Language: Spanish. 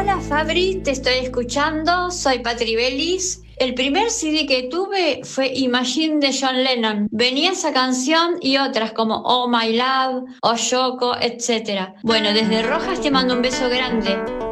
Hola Fabri, te estoy escuchando, soy Patri Bellis. El primer CD que tuve fue Imagine de John Lennon. Venía esa canción y otras como Oh My Love, Oh Yoko, etc. Bueno, desde Rojas te mando un beso grande.